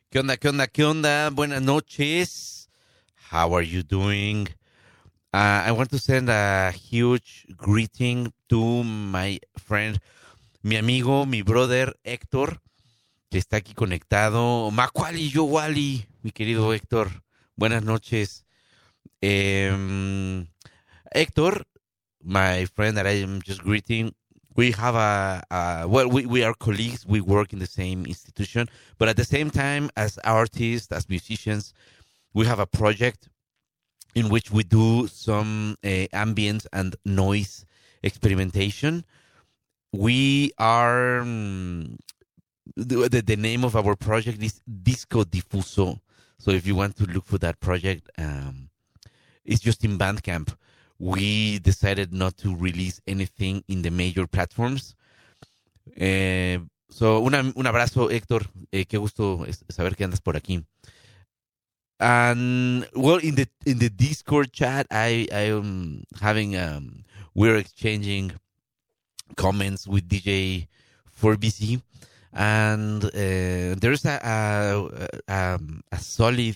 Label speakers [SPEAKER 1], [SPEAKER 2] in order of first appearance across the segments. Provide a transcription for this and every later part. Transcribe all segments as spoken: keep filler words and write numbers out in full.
[SPEAKER 1] ¿Qué onda? ¿Qué onda? ¿Qué onda? Buenas noches. How are you doing? Uh, I want to send a huge greeting to my friend, mi amigo, mi brother Héctor, que está aquí conectado. Macuali, yo Wally, mi querido Héctor. Buenas noches. Um, Héctor, my friend that I am just greeting, we have a, a well, we, we are colleagues. We work in the same institution, but at the same time, as artists, as musicians, we have a project in which we do some uh, ambient and noise experimentation. We are um, the, the the name of our project is Disco Difuso. So if you want to look for that project, um, it's just in Bandcamp. We decided not to release anything in the major platforms. Eh, so, una, un abrazo, Héctor. Eh, qué gusto es- saber que andas por aquí. And well, in the in the Discord chat, I I am having um we're exchanging comments with D J four B C, and uh, there's a a, um, a solid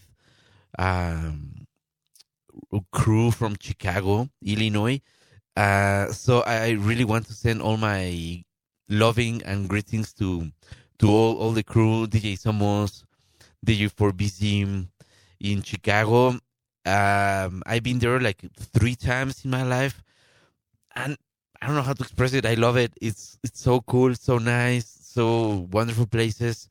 [SPEAKER 1] um, crew from Chicago, Illinois. Uh, so I really want to send all my loving and greetings to to all, all the crew, D J Somos, D J four B Z in Chicago. Um, I've been there like three times in my life, and I don't know how to express it. I love it. It's it's so cool, so nice, so wonderful places.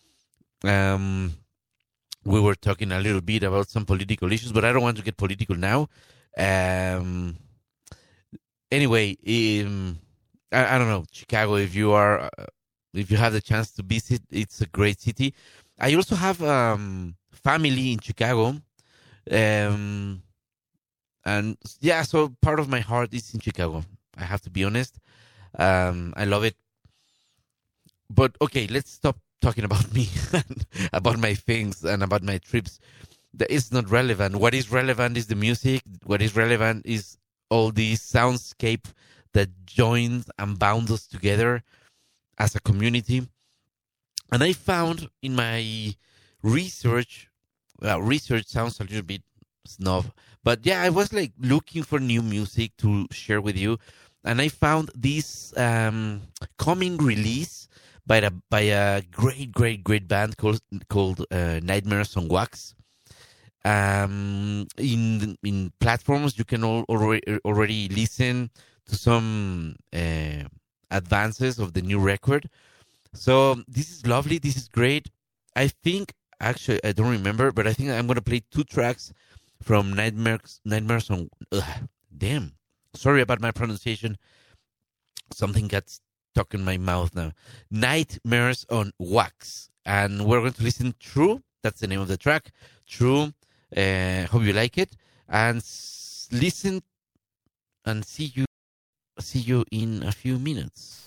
[SPEAKER 1] Um, we were talking a little bit about some political issues, but I don't want to get political now. Um, anyway, um, I, I don't know Chicago. If you are, uh, if you have the chance to visit, it's a great city. I also have um, family in Chicago, um, and yeah, so part of my heart is in Chicago. I have to be honest. Um, I love it. But okay, let's stop talking about me, and about my things, and about my trips. That is not relevant. What is relevant is the music. What is relevant is all the soundscape that joins and bound us together as a community. And I found in my research, well, research sounds a little bit snob, but yeah, I was like looking for new music to share with you, and I found this um, coming release by a by a great, great, great band called called uh, Nightmares on Wax. Um, in in platforms, you can al- already already listen to some uh, advances of the new record. So this is lovely. This is great. I think actually I don't remember, but I think I'm gonna play two tracks from Nightmares Nightmares on. Ugh, damn. Sorry about my pronunciation. Something got stuck in my mouth now. Nightmares on Wax, and we're going to listen True. That's the name of the track. True. Uh, hope you like it, and s- listen and see you see you in a few minutes.